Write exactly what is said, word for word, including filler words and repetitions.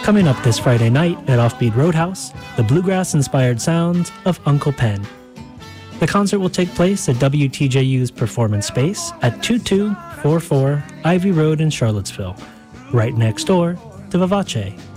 Coming up this Friday night at Offbeat Roadhouse, the bluegrass-inspired sounds of Uncle Pen. The concert will take place at W T J U's Performance Space at twenty-two forty-four Ivy Road in Charlottesville, right next door to Vivace.